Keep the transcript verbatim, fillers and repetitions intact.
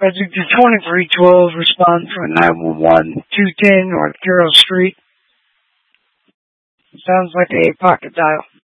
Subject to twenty-three twelve, respond for nine one one, two ten North Carroll Street. Sounds like a pocket dial.